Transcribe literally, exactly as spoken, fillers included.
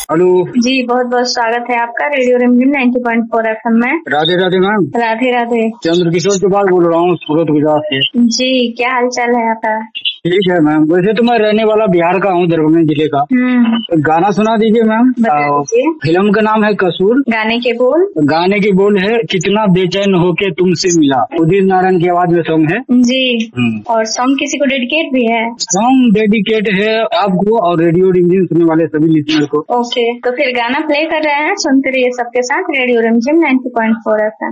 Hello जी, बहुत बहुत स्वागत है आपका रेडियो रिमझिम नाइंटी पॉइंट फोर एफएम में। राधे राधे मैम। राधे राधे। चंद्रकिशोर कुमार बोल रहा हूँ सूरत गुजरात से। जी, क्या हाल चाल है आपका? ठीक है मैम। वैसे तो मैं रहने वाला बिहार का हूँ, दरभंगा जिले का। हम्म, तो गाना सुना दीजिए मैम। बता आ, दीजिए। फिल्म का नाम है कसूर। गाने के बोल? गाने की बोल है कितना बेचैन होके तुमसे मिला। उदित नारायण की आवाज में सॉन्ग है जी। हम्म। और सॉन्ग किसी को डेडिकेट भी है? सॉन्ग डेडिकेट है आपको और रेडियो रिमझिम सुनने वाले सभी लिसनर को। ओके, तो फिर गाना प्ले कर रहे हैं, सुनते रहिए सबके साथ रेडियो रिमझिम नाइंटी पॉइंट फोर एफएम।